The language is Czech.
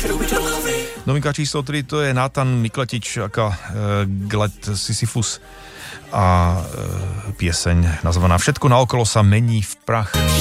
Novinka číslo 3 to je Nathan Mikletič aka Gled Sisyphus a pieseň nazvaná Všetko naokolo sa mení v prach.